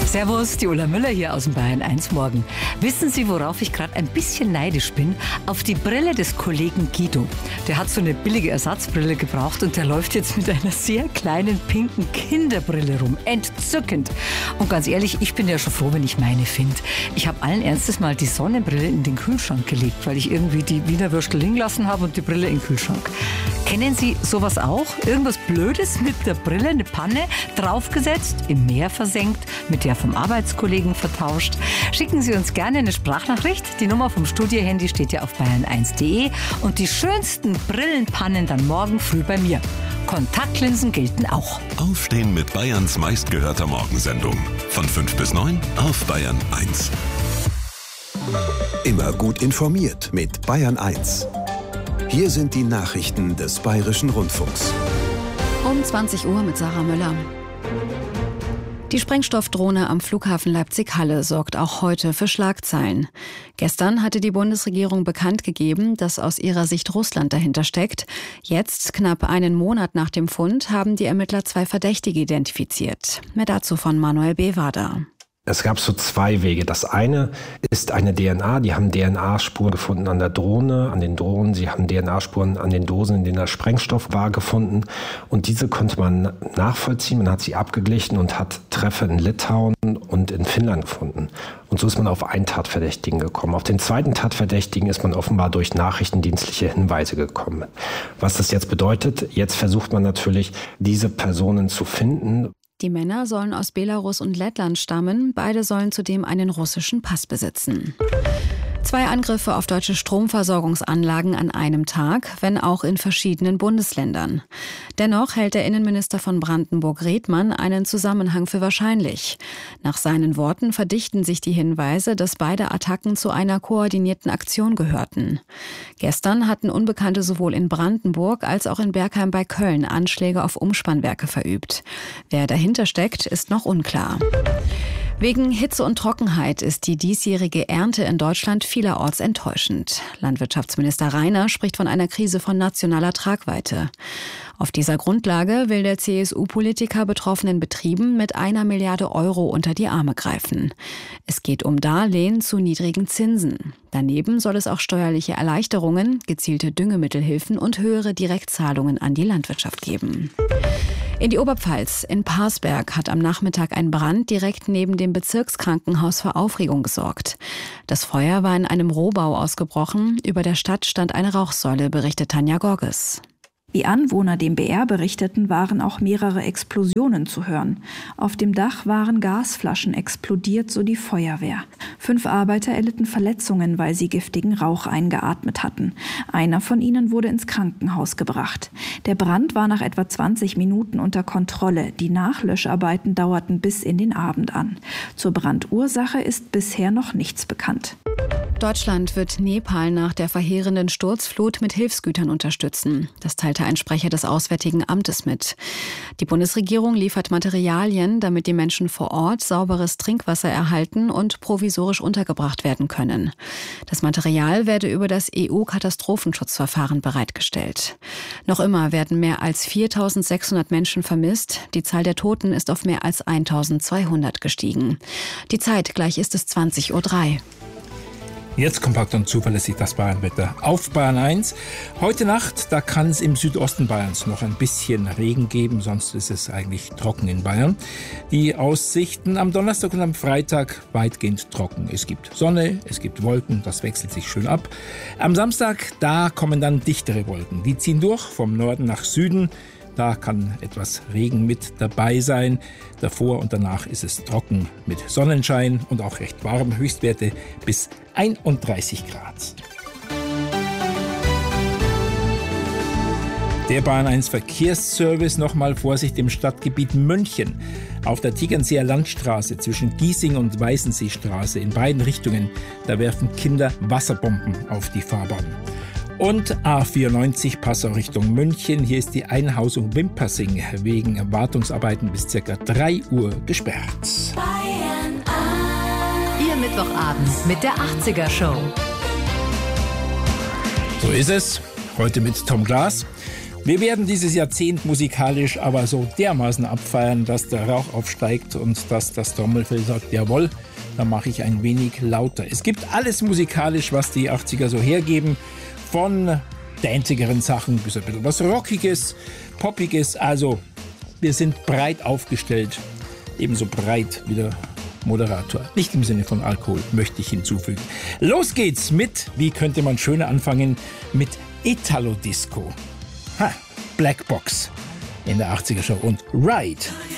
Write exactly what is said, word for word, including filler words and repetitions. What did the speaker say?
Servus, die Ulla Müller hier aus dem Bayern eins Morgen. Wissen Sie, worauf ich gerade ein bisschen neidisch bin? Auf die Brille des Kollegen Guido. Der hat so eine billige Ersatzbrille gebraucht und der läuft jetzt mit einer sehr kleinen pinken Kinderbrille rum. Entzückend. Und ganz ehrlich, ich bin ja schon froh, wenn ich meine finde. Ich habe allen Ernstes mal die Sonnenbrille in den Kühlschrank gelegt, weil ich irgendwie die Wiener Würstel liegen lassen habe und die Brille in den Kühlschrank. Kennen Sie sowas auch? Irgendwas Blödes mit der Brille, eine Panne, draufgesetzt, im Meer versenkt, mit der vom Arbeitskollegen vertauscht? Schicken Sie uns gerne eine Sprachnachricht. Die Nummer vom Studiohandy steht ja auf bayern eins punkt de und die schönsten Brillenpannen dann morgen früh bei mir. Kontaktlinsen gelten auch. Aufstehen mit Bayerns meistgehörter Morgensendung. Von fünf bis neun auf Bayern eins. Immer gut informiert mit Bayern eins. Hier sind die Nachrichten des Bayerischen Rundfunks. Um zwanzig Uhr mit Sarah Müller. Die Sprengstoffdrohne am Flughafen Leipzig-Halle sorgt auch heute für Schlagzeilen. Gestern hatte die Bundesregierung bekannt gegeben, dass aus ihrer Sicht Russland dahinter steckt. Jetzt, knapp einen Monat nach dem Fund, haben die Ermittler zwei Verdächtige identifiziert. Mehr dazu von Manuel Bewader. Es gab so zwei Wege. Das eine ist eine D N A. Die haben D N A-Spuren gefunden an der Drohne, an den Drohnen. Sie haben D N A-Spuren an den Dosen, in denen der Sprengstoff war, gefunden. Und diese konnte man nachvollziehen. Man hat sie abgeglichen und hat Treffer in Litauen und in Finnland gefunden. Und so ist man auf einen Tatverdächtigen gekommen. Auf den zweiten Tatverdächtigen ist man offenbar durch nachrichtendienstliche Hinweise gekommen. Was das jetzt bedeutet, jetzt versucht man natürlich, diese Personen zu finden. Die Männer sollen aus Belarus und Lettland stammen. Beide sollen zudem einen russischen Pass besitzen. Zwei Angriffe auf deutsche Stromversorgungsanlagen an einem Tag, wenn auch in verschiedenen Bundesländern. Dennoch hält der Innenminister von Brandenburg Redmann einen Zusammenhang für wahrscheinlich. Nach seinen Worten verdichten sich die Hinweise, dass beide Attacken zu einer koordinierten Aktion gehörten. Gestern hatten Unbekannte sowohl in Brandenburg als auch in Bergheim bei Köln Anschläge auf Umspannwerke verübt. Wer dahinter steckt, ist noch unklar. Wegen Hitze und Trockenheit ist die diesjährige Ernte in Deutschland vielerorts enttäuschend. Landwirtschaftsminister Rainer spricht von einer Krise von nationaler Tragweite. Auf dieser Grundlage will der C S U-Politiker betroffenen Betrieben mit einer Milliarde Euro unter die Arme greifen. Es geht um Darlehen zu niedrigen Zinsen. Daneben soll es auch steuerliche Erleichterungen, gezielte Düngemittelhilfen und höhere Direktzahlungen an die Landwirtschaft geben. In die Oberpfalz, in Parsberg, hat am Nachmittag ein Brand direkt neben dem Bezirkskrankenhaus für Aufregung gesorgt. Das Feuer war in einem Rohbau ausgebrochen. Über der Stadt stand eine Rauchsäule, berichtet Tanja Gorges. Wie Anwohner dem B R berichteten, waren auch mehrere Explosionen zu hören. Auf dem Dach waren Gasflaschen explodiert, so die Feuerwehr. Fünf Arbeiter erlitten Verletzungen, weil sie giftigen Rauch eingeatmet hatten. Einer von ihnen wurde ins Krankenhaus gebracht. Der Brand war nach etwa zwanzig Minuten unter Kontrolle. Die Nachlöscharbeiten dauerten bis in den Abend an. Zur Brandursache ist bisher noch nichts bekannt. Deutschland wird Nepal nach der verheerenden Sturzflut mit Hilfsgütern unterstützen. Das teilte ein Sprecher des Auswärtigen Amtes mit. Die Bundesregierung liefert Materialien, damit die Menschen vor Ort sauberes Trinkwasser erhalten und provisorisch untergebracht werden können. Das Material werde über das E U-Katastrophenschutzverfahren bereitgestellt. Noch immer werden mehr als viertausendsechshundert Menschen vermisst. Die Zahl der Toten ist auf mehr als eintausendzweihundert gestiegen. Die Zeit, gleich ist es zwanzig Uhr drei. Jetzt kompakt und zuverlässig das Bayernwetter auf Bayern eins. Heute Nacht, da kann es im Südosten Bayerns noch ein bisschen Regen geben, sonst ist es eigentlich trocken in Bayern. Die Aussichten am Donnerstag und am Freitag weitgehend trocken. Es gibt Sonne, es gibt Wolken, das wechselt sich schön ab. Am Samstag, da kommen dann dichtere Wolken. Die ziehen durch vom Norden nach Süden. Da kann etwas Regen mit dabei sein. Davor und danach ist es trocken mit Sonnenschein und auch recht warm. Höchstwerte bis einunddreißig Grad. Der Bayern eins Verkehrsservice, nochmal Vorsicht im Stadtgebiet München. Auf der Tegernseer Landstraße zwischen Giesing und Weißenseestraße in beiden Richtungen, da werfen Kinder Wasserbomben auf die Fahrbahn. Und A vierundneunzig Passau Richtung München. Hier ist die Einhausung Wimpersing wegen Wartungsarbeiten bis ca. drei Uhr gesperrt. Bayern eins. Ihr Mittwochabend mit der achtziger Show. So ist es. Heute mit Tom Glas. Wir werden dieses Jahrzehnt musikalisch aber so dermaßen abfeiern, dass der Rauch aufsteigt und dass das Trommelfell sagt, jawohl, dann mache ich ein wenig lauter. Es gibt alles musikalisch, was die achtziger so hergeben, von danzigeren Sachen bis ein bisschen was Rockiges, Poppiges. Also wir sind breit aufgestellt, ebenso breit wie der Moderator. Nicht im Sinne von Alkohol, möchte ich hinzufügen. Los geht's mit, wie könnte man schöner anfangen, mit Italo-Disco. Ha, Black Box in der achtziger Show und Ride.